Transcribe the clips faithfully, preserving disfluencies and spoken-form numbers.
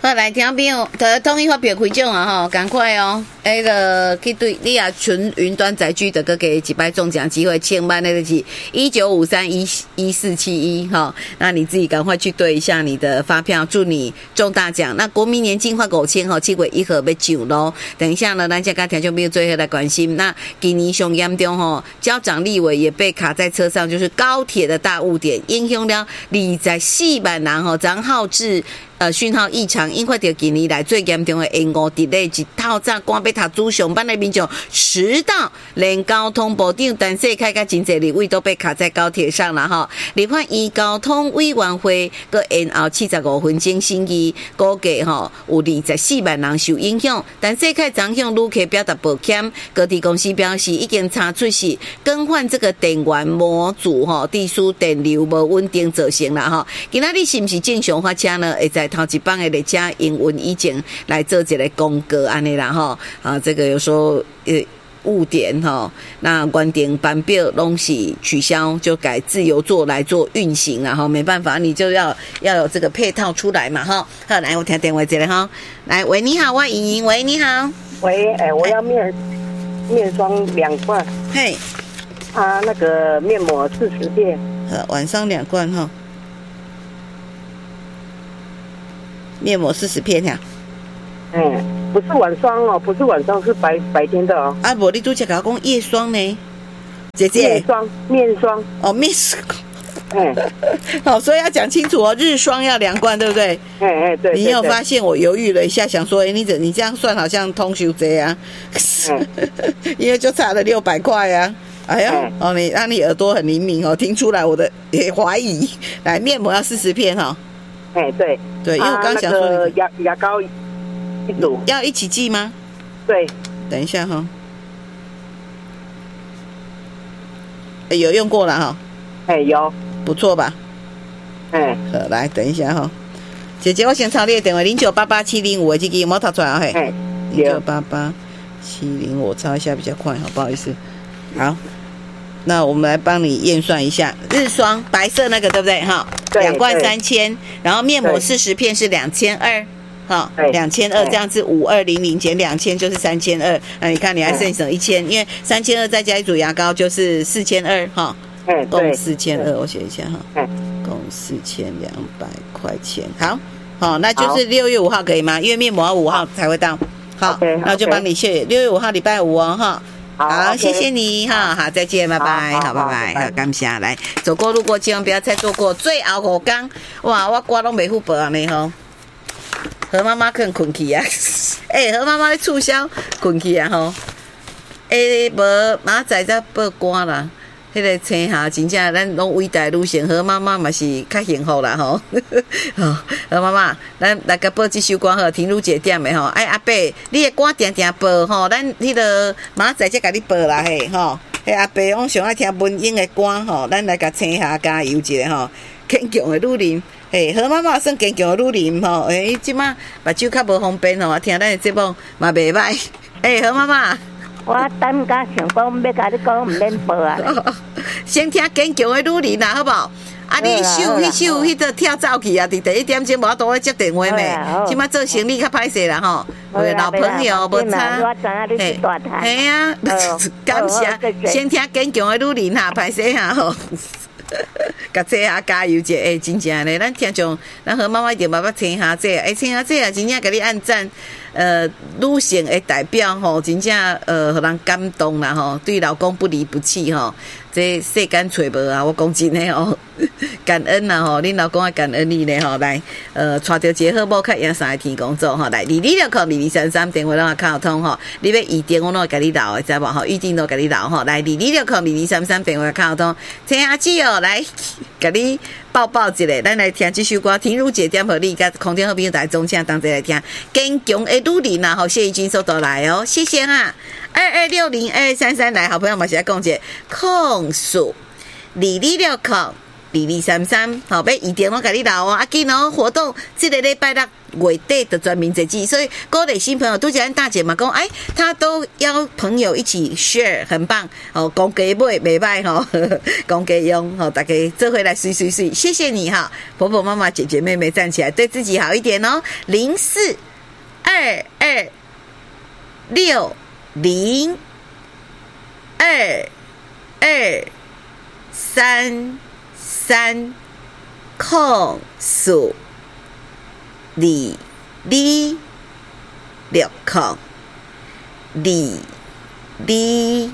好，来听朋友，呃，统一发票开奖啊吼，赶快哦！迄个去对，你啊纯云端载具的个给几百中奖机会，千万那个是一九五三一一四七一哈，那你自己赶快去对一下你的发票，祝你中大奖。那国民年金发五千哈，七月一号要上咯。等一下呢，咱再跟听众朋友最后来关心。那今年上严重吼，交长立委也被卡在车上，就是高铁的大误点，影响了二十四万人吼，张浩志。呃，讯号异常，因为着今年来最严重的延误 delay 一透早赶要读书上班的民众迟到，连交通部长陈世凯甲真侪立委都被卡在高铁上了哈。立法院交通委员会个延后七十五分钟审议，估计吼有二十四万人受影响。陈世凯昨向旅客表达抱歉，高铁公司表示已经查出是更换这个电源模组吼，地输电流无稳定造成啦哈。今仔日是不是正常发车呢？会在头一班的列车营运以前来做一个公告安尼啦吼，啊，这个有时候呃误点哈，那原定班表拢是取消，就改自由座来做运行啦哈，没办法，你就要要有这个配套出来嘛哈。好，来我听电话这里哈，来喂你好，我莹莹，喂你好， 喂，哎、欸，我要面面霜两罐， 嘿， 啊，那个面膜四十片， 呃，晚上两罐哈。面膜四十片呀， 嗯，不是晚霜哦，不是晚霜，是白白天的哦。 啊，无你拄则甲我讲夜霜呢，姐姐。 面霜，面霜。 哦，面霜。 嗯， 好，所以要讲清楚哦，日霜要两罐，对不对？ 哎哎，对。 你有发现我犹豫了一下，想说，哎，你怎你这样算好像通修贼啊？嗯、因为就差了六百块啊。哎呀，嗯、哦，你让你耳朵很灵敏哦，听出来我的也怀疑。来，面膜要四十片哈、哦。 哎、欸，对对，因为我刚想说、那個、 牙牙膏一组要一起寄吗？ 对， 等一下哈、欸，有用过了哈， 哎、欸、有， 不错吧？ 哎、欸， 好，来等一下哈，姐姐，我先抄你的电话零九八八七零五的这个有没有读出来啊？嘿，零九八八七零五，我抄一下比较快，好不好意思？好。那我们来帮你验算一下，日霜白色那个对不对哈？两罐三千，然后面膜四十片是两千二，哈，两千二这样子五二零零减两千就是三千二。那你看你还剩省一千，因为三千二再加一组牙膏就是四千二哈，共四千二，我写一下哈，共四千两百块钱。好，好，那就是六月五号可以吗？因为面膜五号才会到。好，那就帮你写六月五号礼拜五哦哈。好，好 okay, 谢谢你哈，好，再见，拜拜，好，好拜拜，好，感谢，来，走过路过，千万不要再错过，最后五天，哇，我瓜拢袂付薄安尼吼，何妈妈肯困去啊，诶、欸，何妈妈咧促销困去啊吼，诶、欸，无明仔才报关啦。迄个青下真正咱拢伟大女性，何妈妈嘛是较幸福啦吼。好，何妈妈，咱来个报这首歌吼，婷如姐点的吼。哎阿伯，你的歌定定报吼，咱迄个明仔才甲你报啦嘿吼。迄阿伯我上爱听文英的歌吼，咱来甲青下加油一下吼。坚强的女人，嘿，何妈妈算坚强的女人吼。诶，即马目睭较无方便吼，听咱的节目嘛袂歹。诶，何妈妈。 我等甲想讲要甲你讲，唔免报啊。 先听坚强的女人啦，好不好？啊，你秀迄秀迄个跳走去啊！伫第一点钟无多咧接电话咩？即马做生意较歹势啦吼，老朋友无差。嘿，嘿啊，感谢，先听坚强的女人哈，歹势哈吼。甲这下加油者，诶、欸，真正咧，咱听众，咱和妈妈一定慢慢听下这，诶、欸，听下这啊，真正给你按赞，呃，女性的代表吼，真正呃，互人感动啦吼，对老公不离不弃吼，这世间找无啊，我讲真诶吼，感恩啦吼，恁老公也感恩你咧吼，来，呃，带着一个好某较赢三个天工作吼，来，二二六零二二三三电话拢也敲通吼，你要预定我拢会甲你留的，知无吼？预定都甲你留吼，来，二二六零二二三三电话敲通，听下子哦，来。甲你抱抱一下，咱来听这首歌，婷如姐点互你，甲空中好朋友大钟请同齐来听，坚强的女人啊，吼，谢义军收到来哦，谢谢哈，二二六零二三三来，好朋友嘛是来讲者控诉，二二六零二二二三三，好，要预定拢甲你留哦。啊，紧哦，活动这个礼拜六月底的全民节气，所以鼓励新朋友都讲大姐嘛，讲哎，他都邀朋友一起 share， 很棒哦。公鸡买袂歹吼，公鸡用吼，大家这回来水水水，谢谢你哈，婆婆妈妈姐姐妹妹站起来，对自己好一点哦。零四二二六零二二三三空数二二六空二二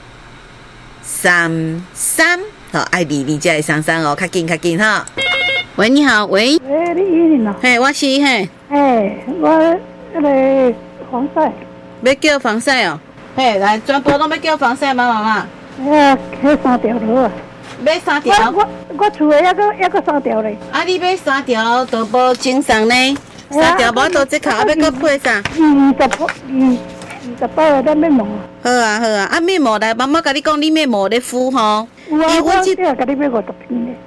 三三，好，爱二二才会三三哦，较紧较紧哈。喂，你好，喂， 喂，你依然哦？ 嘿，我是嘿， 嘿，我那个防晒， 要叫防晒哦。嘿，来，全部拢要叫防晒吗，妈妈？ 哎，迄三条路啊。 买三条。 我我厝诶，还阁还阁三条咧。 啊，你买三条都无精神呢？三条无多折扣，啊，要阁配啥？ 二十八，二二十八个面膜。 好啊好啊，啊面膜来，妈妈甲你讲，你面膜咧敷吼。 有啊，我这甲你买五十片咧。